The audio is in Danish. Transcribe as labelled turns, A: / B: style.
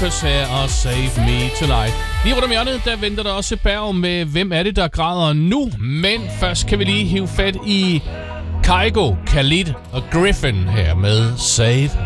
A: Opus her og Save Me Tonight. Lige rundt om hjørnet, der venter der også Berg med Hvem er det, der græder nu? Men først kan vi lige hive fat i Kygo, Khalid og Griffin her med Save